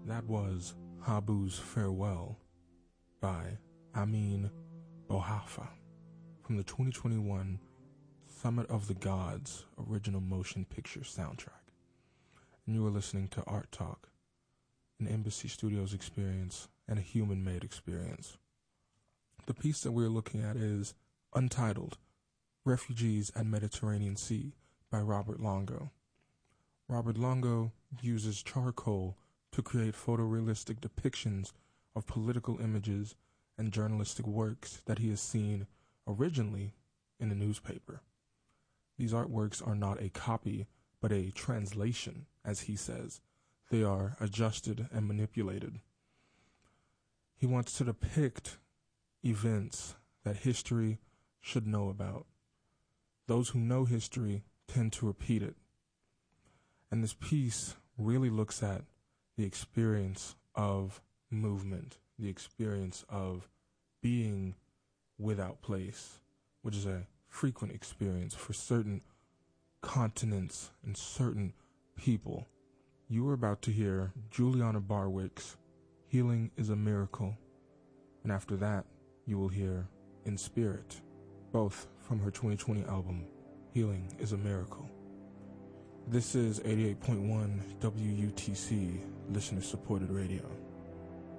That was Habu's Farewell by Amin Bohafa from the 2021 Summit of the Gods original motion picture soundtrack. And you are listening to Art Talk, an Embassy Studios experience and a human-made experience. The piece that we're looking at is Untitled, Refugees at Mediterranean Sea by Robert Longo. Robert Longo uses charcoal to create photorealistic depictions of political images and journalistic works that he has seen originally in a newspaper. These artworks are not a copy, but a translation, as he says. They are adjusted and manipulated. He wants to depict events that history should know about. Those who know history tend to repeat it. And this piece really looks at the experience of movement, the experience of being without place, which is a frequent experience for certain continents and certain people. You are about to hear Juliana Barwick's Healing is a Miracle, and after that, you will hear In Spirit, both from her 2020 album, Healing is a Miracle. This is 88.1 WUTC, listener-supported radio.